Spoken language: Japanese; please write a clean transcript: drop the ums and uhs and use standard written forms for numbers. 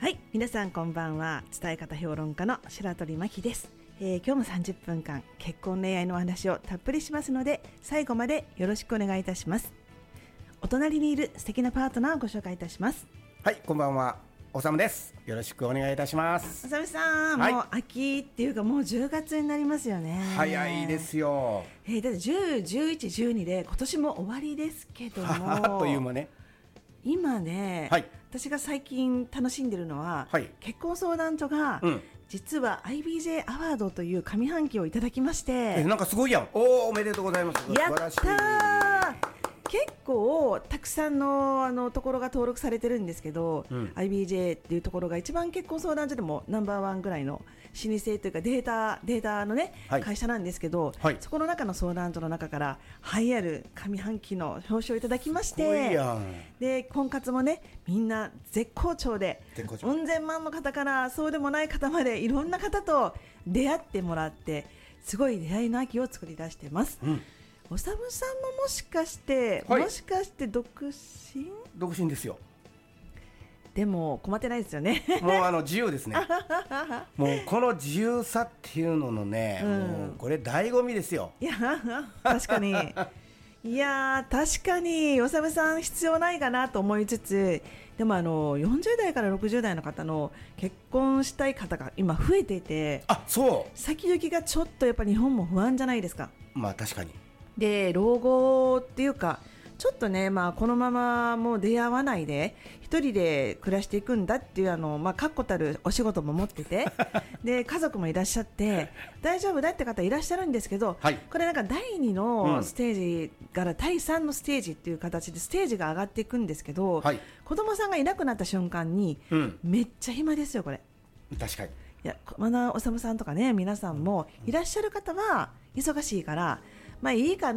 はい、皆さんこんばんは。伝え方評論家の白鳥真希です。今日も30分間結婚恋愛のお話をたっぷりしますので、最後までよろしくお願いいたします。お隣にいる素敵なパートナーをご紹介いたします。 はい、こんばんは、おさむです。よろしくお願いいたします。 おさむさん、もう秋っていうかもう10月になりますよね。 早いですよ。 だって10、11、12で今年も終わりですけどもあっという間ね。 今ね、 はい、 私が最近楽しんでるのは、 はい、 結婚相談所が、実は IBJ アワードという上半期をいただきまして、 なんかすごいやん。おめでとうございます。 やったー。結構たくさんのところが登録されてるんですけど、IBJ っていうところが一番結婚相談所でもナンバーワンぐらいの老舗というかデータのね、会社なんですけど、そこの中の相談所の中から栄えある上半期の表彰をいただきまして、で婚活もねみんな絶好調で、うん千万の方からそうでもない方までいろんな方と出会ってもらって、すごい出会いの秋を作り出してます。おさむさんももしかして、独身ですよ。でも困ってないですよね。 もう自由ですね。もうこの自由さっていうののね、もうこれ醍醐味ですよ。 いや確かにいや確かにおさむさん必要ないかなと思いつつ、でも40代から60代の方の結婚したい方が今増えていて、先行きがちょっとやっぱ日本も不安じゃないですか。 まあ確かに。 で老後っていうかちょっとね、このままもう出会わないで一人で暮らしていくんだっていう確固たるお仕事も持っててで家族もいらっしゃって大丈夫だって方いらっしゃるんですけど、これなんか第2のステージから第3のステージっていう形でステージが上がっていくんですけど、子供さんがいなくなった瞬間に、めっちゃ暇ですよこれ。 確かに。 いやまだおさむさんとかね皆さんもいらっしゃる方は忙しいからいいか